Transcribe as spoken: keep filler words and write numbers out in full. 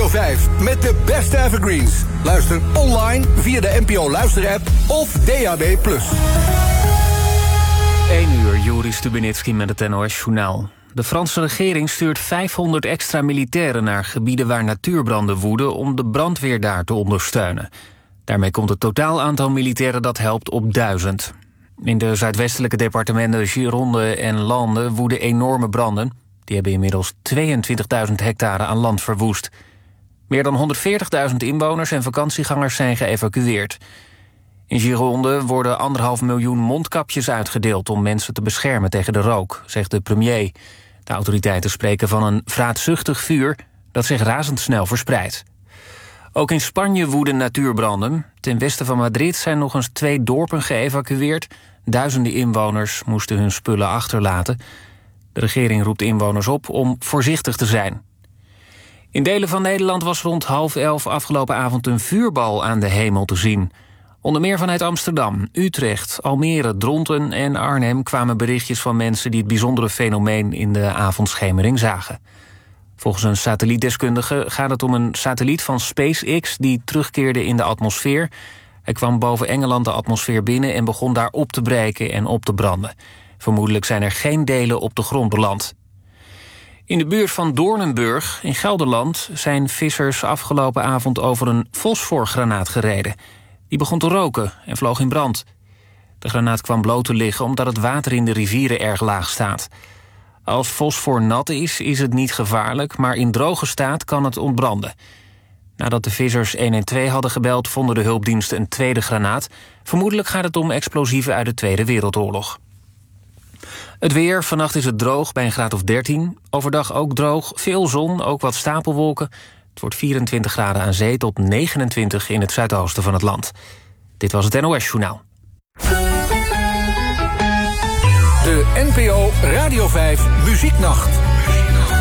Radio vijf met de beste evergreens. Luister online via de N P O Luisterapp of D A B plus. één uur, Joris Stubenitski met het N O S-journaal. De Franse regering stuurt vijfhonderd extra militairen naar gebieden waar natuurbranden woeden om de brandweer daar te ondersteunen. Daarmee komt het totaal aantal militairen dat helpt op duizend. In de zuidwestelijke departementen Gironde en Lande woeden enorme branden. Die hebben inmiddels tweeëntwintigduizend hectare aan land verwoest. Meer dan honderdveertigduizend inwoners en vakantiegangers zijn geëvacueerd. In Gironde worden anderhalf miljoen mondkapjes uitgedeeld om mensen te beschermen tegen de rook, zegt de premier. De autoriteiten spreken van een vraatzuchtig vuur dat zich razendsnel verspreidt. Ook in Spanje woeden natuurbranden. Ten westen van Madrid zijn nog eens twee dorpen geëvacueerd. Duizenden inwoners moesten hun spullen achterlaten. De regering roept inwoners op om voorzichtig te zijn. In delen van Nederland was rond half elf afgelopen avond een vuurbal aan de hemel te zien. Onder meer vanuit Amsterdam, Utrecht, Almere, Dronten en Arnhem kwamen berichtjes van mensen die het bijzondere fenomeen in de avondschemering zagen. Volgens een satellietdeskundige gaat het om een satelliet van SpaceX die terugkeerde in de atmosfeer. Hij kwam boven Engeland de atmosfeer binnen en begon daar op te breken en op te branden. Vermoedelijk zijn er geen delen op de grond beland. In de buurt van Doornenburg in Gelderland zijn vissers afgelopen avond over een fosforgranaat gereden. Die begon te roken en vloog in brand. De granaat kwam bloot te liggen omdat het water in de rivieren erg laag staat. Als fosfor nat is, is het niet gevaarlijk, maar in droge staat kan het ontbranden. Nadat de vissers honderdtwaalf hadden gebeld, vonden de hulpdiensten een tweede granaat. Vermoedelijk gaat het om explosieven uit de Tweede Wereldoorlog. Het weer, vannacht is het droog bij een graad of dertien. Overdag ook droog, veel zon, ook wat stapelwolken. Het wordt vierentwintig graden aan zee tot negenentwintig in het zuidoosten van het land. Dit was het N O S-journaal. De N P O Radio vijf Muzieknacht.